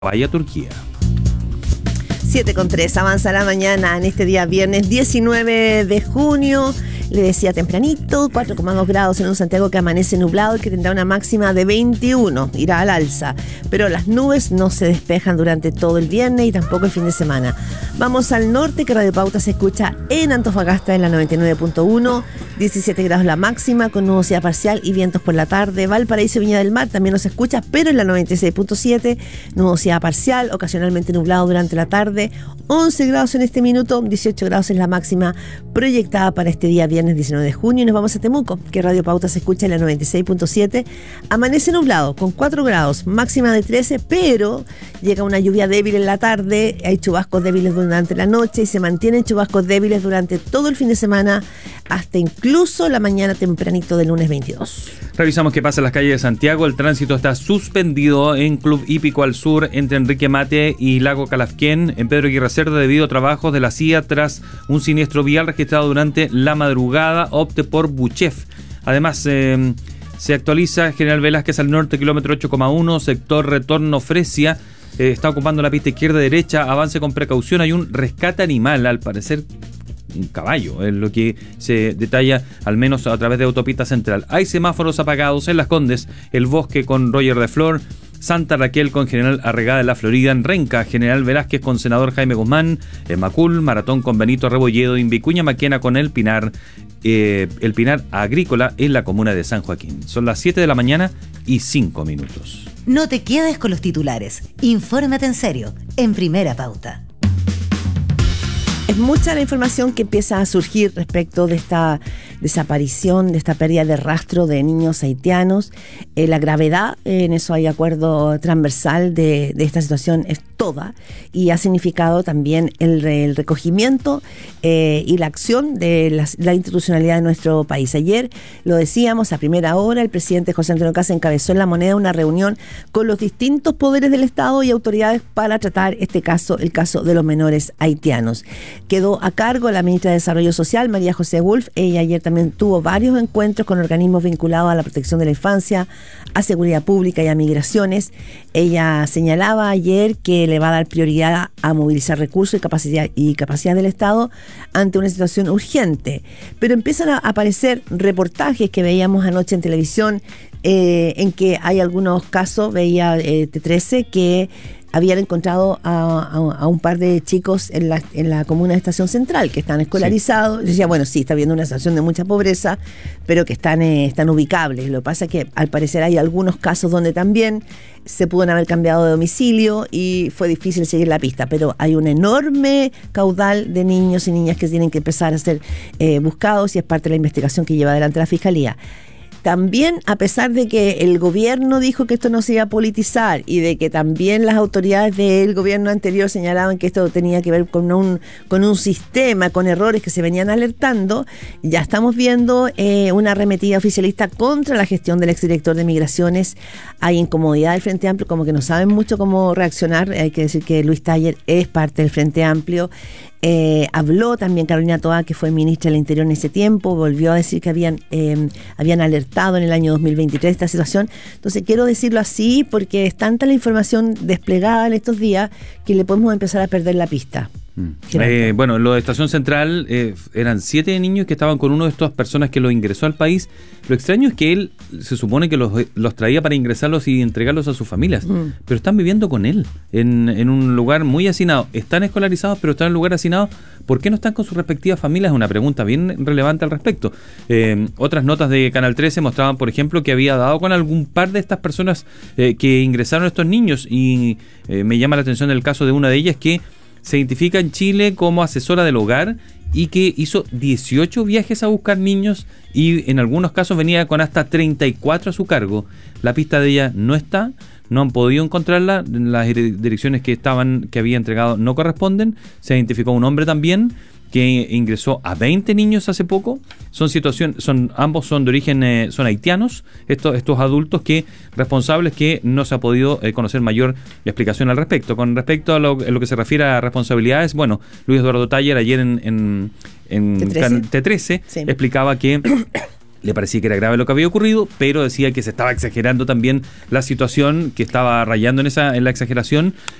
vaya a Turquía. 7:03, avanza la mañana en este día viernes 19 de junio. Le decía tempranito, 4,2 grados en un Santiago que amanece nublado y que tendrá una máxima de 21, irá al alza. Pero las nubes no se despejan durante todo el viernes y tampoco el fin de semana. Vamos al norte, que Radio Pauta se escucha en Antofagasta en la 99.1, 17 grados la máxima, con nubosidad parcial y vientos por la tarde. Valparaíso, Viña del Mar también nos escucha, pero en la 96.7, nubosidad parcial, ocasionalmente nublado durante la tarde. 11 grados en este minuto, 18 grados es la máxima proyectada para este día viernes 19 de junio. Y nos vamos a Temuco, que Radio Pauta se escucha en la 96.7. Amanece nublado con 4 grados, máxima de 13, pero llega una lluvia débil en la tarde. Hay chubascos débiles durante la noche y se mantienen chubascos débiles durante todo el fin de semana, hasta incluso la mañana tempranito del lunes 22. Revisamos qué pasa en las calles de Santiago. El tránsito está suspendido en Club Hípico al sur entre Enrique Mate y Lago Calafquén en Pedro Aguirre Cerda debido a trabajos de la CIA tras un siniestro vial registrado durante la madrugada. Opte por Buchef. Además, se actualiza General Velázquez al norte, kilómetro 8,1, sector Retorno Fresia. Está ocupando la pista izquierda-derecha. Avance con precaución. Hay un rescate animal, al parecer un caballo, es lo que se detalla al menos a través de Autopista Central. Hay semáforos apagados en Las Condes, El Bosque con Roger de Flor, Santa Raquel con General Arregada de la Florida, en Renca, General Velázquez con Senador Jaime Guzmán, en Macul, Maratón con Benito Rebolledo, en Vicuña Maquena con El Pinar Agrícola en la comuna de San Joaquín. Son las 7 de la mañana y 5 minutos. No te quedes con los titulares, infórmate en serio, en Primera Pauta. Es mucha la información que empieza a surgir respecto de esta desaparición, de esta pérdida de rastro de niños haitianos. La gravedad, en eso hay acuerdo transversal de esta situación, es toda, y ha significado también el recogimiento y la acción de la institucionalidad de nuestro país. Ayer, lo decíamos, a primera hora, el presidente José Antonio Kast encabezó en La Moneda una reunión con los distintos poderes del Estado y autoridades para tratar este caso, el caso de los menores haitianos. Quedó a cargo la ministra de Desarrollo Social, María José Wolf. Ella ayer también tuvo varios encuentros con organismos vinculados a la protección de la infancia, a seguridad pública y a migraciones. Ella señalaba ayer que le va a dar prioridad a movilizar recursos y capacidad del Estado ante una situación urgente. Pero empiezan a aparecer reportajes que veíamos anoche en televisión en que hay algunos casos, veía T13, que habían encontrado a un par de chicos en la comuna de Estación Central que están escolarizados. Sí. Yo decía, bueno, sí, está habiendo una situación de mucha pobreza, pero que están ubicables. Lo que pasa es que al parecer hay algunos casos donde también se pudieron haber cambiado de domicilio y fue difícil seguir la pista, pero hay un enorme caudal de niños y niñas que tienen que empezar a ser buscados y es parte de la investigación que lleva adelante la Fiscalía. También, a pesar de que el gobierno dijo que esto no se iba a politizar y de que también las autoridades del gobierno anterior señalaban que esto tenía que ver con un sistema, con errores que se venían alertando, ya estamos viendo una arremetida oficialista contra la gestión del exdirector de Migraciones. Hay incomodidad del Frente Amplio, como que no saben mucho cómo reaccionar. Hay que decir que Luis Taller es parte del Frente Amplio. Habló también Carolina Toá, que fue ministra del Interior en ese tiempo, volvió a decir que habían alertado en el año 2023 esta situación. Entonces quiero decirlo así porque es tanta la información desplegada en estos días que le podemos empezar a perder la pista. Bueno, lo de Estación Central eran 7 niños que estaban con una de estas personas que los ingresó al país. Lo extraño es que él se supone que los traía para ingresarlos y entregarlos a sus familias, pero están viviendo con él en un lugar muy hacinado. Están escolarizados, pero están en un lugar hacinado. ¿Por qué no están con sus respectivas familias? Es una pregunta bien relevante al respecto. Otras notas de Canal 13 mostraban, por ejemplo, que había dado con algún par de estas personas que ingresaron a estos niños, y me llama la atención el caso de una de ellas que se identifica en Chile como asesora del hogar y que hizo 18 viajes a buscar niños y en algunos casos venía con hasta 34 a su cargo. La pista de ella no está, no han podido encontrarla, las direcciones que había entregado no corresponden. Se identificó un hombre también que ingresó a 20 niños hace poco. Ambos son de origen, son haitianos, estos adultos responsables que no se ha podido conocer mayor explicación al respecto. Con respecto a lo que se refiere a responsabilidades, bueno, Luis Eduardo Taller ayer en T13, T13 sí, explicaba que le parecía que era grave lo que había ocurrido, pero decía que se estaba exagerando también la situación, que estaba rayando en la exageración,